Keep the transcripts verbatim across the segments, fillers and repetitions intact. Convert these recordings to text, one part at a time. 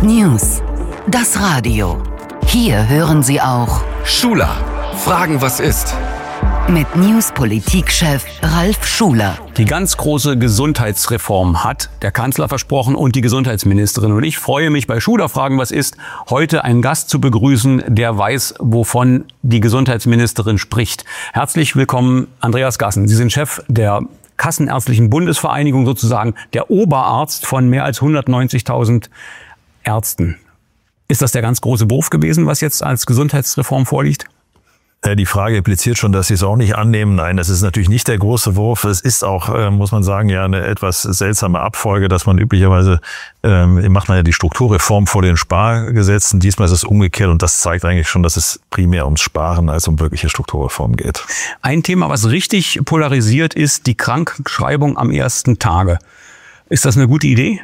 News. Das Radio. Hier hören Sie auch Schuler. Fragen, was ist? Mit News-Politik-Chef Ralf Schuler. Die ganz große Gesundheitsreform hat der Kanzler versprochen und die Gesundheitsministerin. Und ich freue mich, bei Schuler Fragen, was ist, heute einen Gast zu begrüßen, der weiß, wovon die Gesundheitsministerin spricht. Herzlich willkommen, Andreas Gassen. Sie sind Chef der Kassenärztlichen Bundesvereinigung, sozusagen der Oberarzt von mehr als hundertneunzigtausend Ärzten. Ist das der ganz große Wurf gewesen, was jetzt als Gesundheitsreform vorliegt? Die Frage impliziert schon, dass Sie es auch nicht annehmen. Nein, das ist natürlich nicht der große Wurf. Es ist auch, muss man sagen, ja eine etwas seltsame Abfolge, dass man üblicherweise, ähm, macht man ja die Strukturreform vor den Spargesetzen. Diesmal ist es umgekehrt und das zeigt eigentlich schon, dass es primär ums Sparen als um wirkliche Strukturreform geht. Ein Thema, was richtig polarisiert, ist die Krankschreibung am ersten Tage. Ist das eine gute Idee?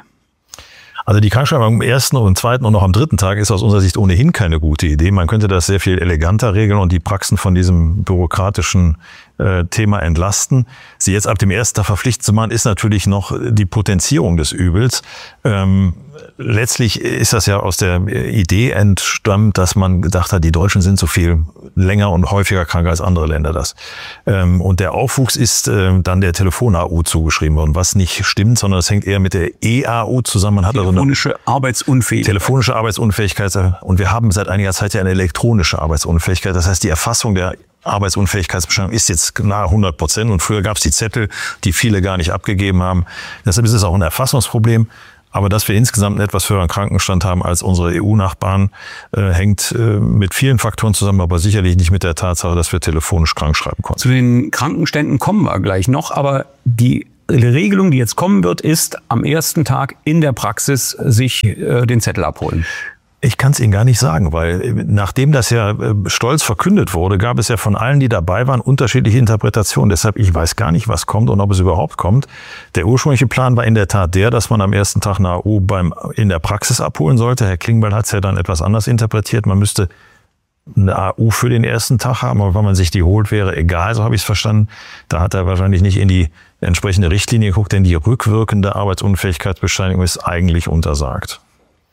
Also die Krankschreibung am ersten und zweiten und noch am dritten Tag ist aus unserer Sicht ohnehin keine gute Idee. Man könnte das sehr viel eleganter regeln und die Praxen von diesem bürokratischen äh, Thema entlasten. Sie jetzt ab dem ersten Tag verpflichtet zu machen, ist natürlich noch die Potenzierung des Übels. Ähm, letztlich ist das ja aus der Idee entstammt, dass man gedacht hat, die Deutschen sind so viel länger und häufiger krank als andere Länder das. Ähm, und der Aufwuchs ist äh, dann der Telefon-A U zugeschrieben worden, was nicht stimmt, sondern es hängt eher mit der E A U zusammen. Man hat telefonische also eine Arbeitsunfähigkeit. Telefonische Arbeitsunfähigkeit. Und wir haben seit einiger Zeit ja eine elektronische Arbeitsunfähigkeit. Das heißt, die Erfassung der Arbeitsunfähigkeitsbescheinigung ist jetzt nahe hundert Prozent. Und früher gab es die Zettel, die viele gar nicht abgegeben haben. Deshalb ist es auch ein Erfassungsproblem. Aber dass wir insgesamt einen etwas höheren Krankenstand haben als unsere E U-Nachbarn, äh, hängt äh, mit vielen Faktoren zusammen, aber sicherlich nicht mit der Tatsache, dass wir telefonisch krank schreiben konnten. Zu den Krankenständen kommen wir gleich noch, aber die Regelung, die jetzt kommen wird, ist am ersten Tag in der Praxis sich äh, den Zettel abholen. Ich kann es Ihnen gar nicht sagen, weil nachdem das ja stolz verkündet wurde, gab es ja von allen, die dabei waren, unterschiedliche Interpretationen. Deshalb, ich weiß gar nicht, was kommt und ob es überhaupt kommt. Der ursprüngliche Plan war in der Tat der, dass man am ersten Tag eine A U beim, in der Praxis abholen sollte. Herr Klingbeil hat es ja dann etwas anders interpretiert. Man müsste eine A U für den ersten Tag haben, aber wenn man sich die holt, wäre egal, so habe ich es verstanden. Da hat er wahrscheinlich nicht in die entsprechende Richtlinie geguckt, denn die rückwirkende Arbeitsunfähigkeitsbescheinigung ist eigentlich untersagt.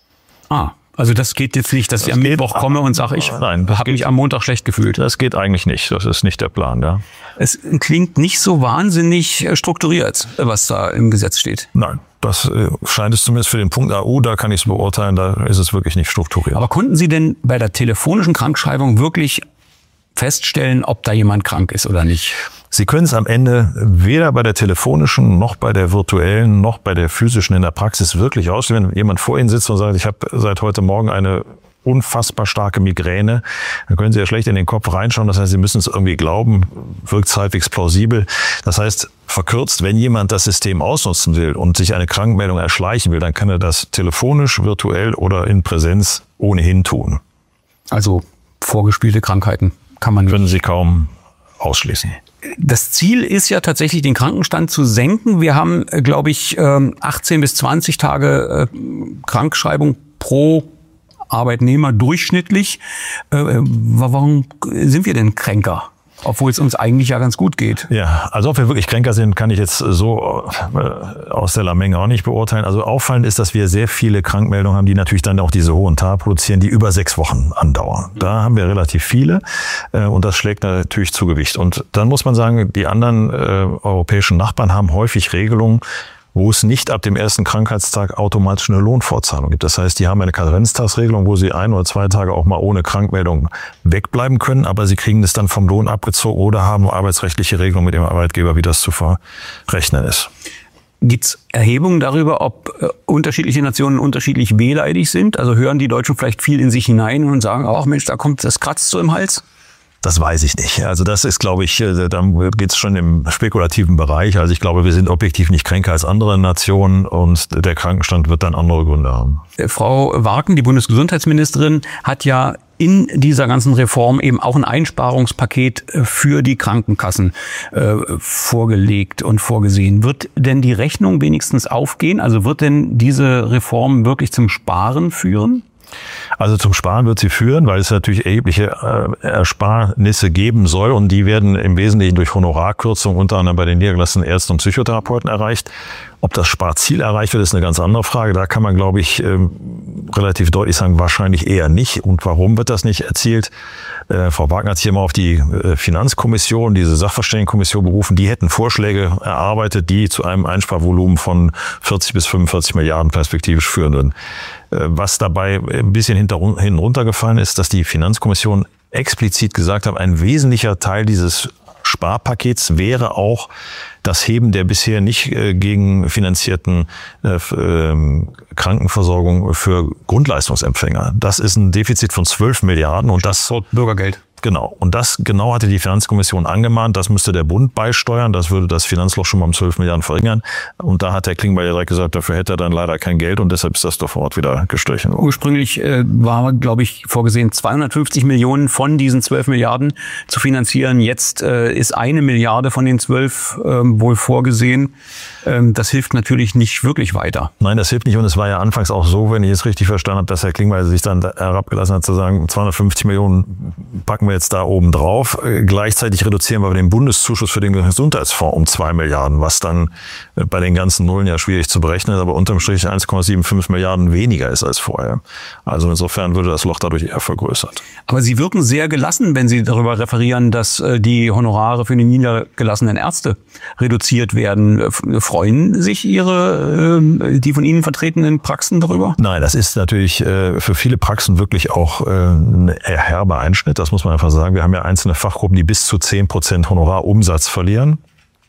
Ah. Also das geht jetzt nicht, dass das ich am Mittwoch komme und sage, ich habe mich am Montag schlecht gefühlt. Das geht eigentlich nicht. Das ist nicht der Plan, ja. Es klingt nicht so wahnsinnig strukturiert, was da im Gesetz steht. Nein, das scheint es zumindest für den Punkt A U, da kann ich es beurteilen, da ist es wirklich nicht strukturiert. Aber konnten Sie denn bei der telefonischen Krankschreibung wirklich feststellen, ob da jemand krank ist oder nicht? Sie können es am Ende weder bei der telefonischen, noch bei der virtuellen, noch bei der physischen in der Praxis wirklich ausstellen. Wenn jemand vor Ihnen sitzt und sagt, ich habe seit heute Morgen eine unfassbar starke Migräne, dann können Sie ja schlecht in den Kopf reinschauen. Das heißt, Sie müssen es irgendwie glauben, wirkt es halbwegs plausibel. Das heißt, verkürzt, wenn jemand das System ausnutzen will und sich eine Krankmeldung erschleichen will, dann kann er das telefonisch, virtuell oder in Präsenz ohnehin tun. Also vorgespielte Krankheiten kann man... Können Sie kaum ausschließen. Das Ziel ist ja tatsächlich, den Krankenstand zu senken. Wir haben, glaube ich, achtzehn bis zwanzig Tage Krankschreibung pro Arbeitnehmer durchschnittlich. Warum sind wir denn kränker? Obwohl es uns eigentlich ja ganz gut geht. Ja, also ob wir wirklich kränker sind, kann ich jetzt so äh, aus der Menge auch nicht beurteilen. Also auffallend ist, dass wir sehr viele Krankmeldungen haben, die natürlich dann auch diese hohen Tage produzieren, die über sechs Wochen andauern. Da haben wir relativ viele äh, und das schlägt natürlich zu Gewicht. Und dann muss man sagen, die anderen äh, europäischen Nachbarn haben häufig Regelungen, wo es nicht ab dem ersten Krankheitstag automatisch eine Lohnfortzahlung gibt. Das heißt, die haben eine Karenztagsregelung, wo sie ein oder zwei Tage auch mal ohne Krankmeldung wegbleiben können, aber sie kriegen das dann vom Lohn abgezogen oder haben arbeitsrechtliche Regelungen mit dem Arbeitgeber, wie das zu verrechnen ist. Gibt es Erhebungen darüber, ob äh, unterschiedliche Nationen unterschiedlich wehleidig sind? Also hören die Deutschen vielleicht viel in sich hinein und sagen, ach Mensch, da kommt das kratzt so im Hals? Das weiß ich nicht. Also das ist, glaube ich, da geht es schon im spekulativen Bereich. Also ich glaube, wir sind objektiv nicht kränker als andere Nationen und der Krankenstand wird dann andere Gründe haben. Frau Warken, die Bundesgesundheitsministerin, hat ja in dieser ganzen Reform eben auch ein Einsparungspaket für die Krankenkassen äh, vorgelegt und vorgesehen. Wird denn die Rechnung wenigstens aufgehen? Also wird denn diese Reform wirklich zum Sparen führen? Also zum Sparen wird sie führen, weil es natürlich erhebliche äh, Ersparnisse geben soll und die werden im Wesentlichen durch Honorarkürzung unter anderem bei den niedergelassenen Ärzten und Psychotherapeuten erreicht. Ob das Sparziel erreicht wird, ist eine ganz andere Frage. Da kann man, glaube ich, relativ deutlich sagen, wahrscheinlich eher nicht. Und warum wird das nicht erzielt? Äh, Frau Wagner hat sich immer auf die äh, Finanzkommission, diese Sachverständigenkommission berufen. Die hätten Vorschläge erarbeitet, die zu einem Einsparvolumen von vierzig bis fünfundvierzig Milliarden perspektivisch führen würden. Äh, was dabei ein bisschen hinter, hinten runtergefallen ist, dass die Finanzkommission explizit gesagt hat, ein wesentlicher Teil dieses Sparpakets wäre auch das Heben der bisher nicht äh, gegenfinanzierten äh, äh, Krankenversorgung für Grundleistungsempfänger. Das ist ein Defizit von zwölf Milliarden und das Bürgergeld. Genau. Und das genau hatte die Finanzkommission angemahnt. Das müsste der Bund beisteuern. Das würde das Finanzloch schon mal um zwölf Milliarden verringern. Und da hat Herr Klingbeil ja direkt gesagt, dafür hätte er dann leider kein Geld und deshalb ist das sofort wieder gestrichen worden. Ursprünglich äh, war, glaube ich, vorgesehen, zweihundertfünfzig Millionen von diesen zwölf Milliarden zu finanzieren. Jetzt äh, ist eine Milliarde von den zwölf äh, wohl vorgesehen. Ähm, das hilft natürlich nicht wirklich weiter. Nein, das hilft nicht. Und es war ja anfangs auch so, wenn ich es richtig verstanden habe, dass Herr Klingbeil sich dann herabgelassen hat, zu sagen, zweihundertfünfzig Millionen packen wir jetzt da oben drauf. Gleichzeitig reduzieren wir den Bundeszuschuss für den Gesundheitsfonds um zwei Milliarden, was dann bei den ganzen Nullen ja schwierig zu berechnen ist, aber unterm Strich eins Komma fünfundsiebzig Milliarden weniger ist als vorher. Also insofern würde das Loch dadurch eher vergrößert. Aber Sie wirken sehr gelassen, wenn Sie darüber referieren, dass die Honorare für die niedergelassenen Ärzte reduziert werden. Freuen sich Ihre, die von Ihnen vertretenen Praxen darüber? Nein, das ist natürlich für viele Praxen wirklich auch ein herber Einschnitt. Das muss man einfach sagen. Wir haben ja einzelne Fachgruppen, die bis zu zehn Prozent Honorarumsatz verlieren.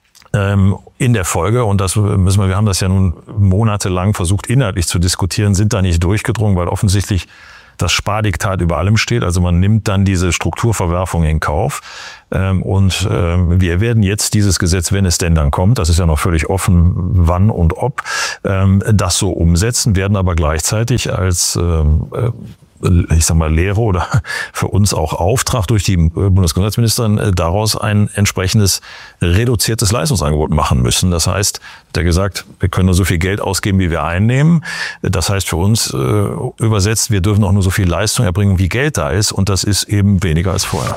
Ähm, in der Folge, und das müssen wir, wir haben das ja nun monatelang versucht inhaltlich zu diskutieren, sind da nicht durchgedrungen, weil offensichtlich das Spardiktat über allem steht. Also man nimmt dann diese Strukturverwerfung in Kauf. Ähm, und ähm, wir werden jetzt dieses Gesetz, wenn es denn dann kommt, das ist ja noch völlig offen, wann und ob, ähm, das so umsetzen, werden aber gleichzeitig als ähm, äh, ich sag mal, Lehre oder für uns auch Auftrag durch die Bundesgesundheitsministerin daraus ein entsprechendes reduziertes Leistungsangebot machen müssen. Das heißt, der gesagt, wir können nur so viel Geld ausgeben, wie wir einnehmen. Das heißt für uns äh, übersetzt, wir dürfen auch nur so viel Leistung erbringen, wie Geld da ist. Und das ist eben weniger als vorher.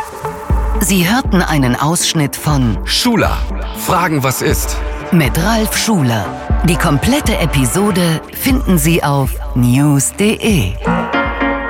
Sie hörten einen Ausschnitt von Schuler, Fragen, was ist? Mit Ralf Schuler. Die komplette Episode finden Sie auf news punkt de.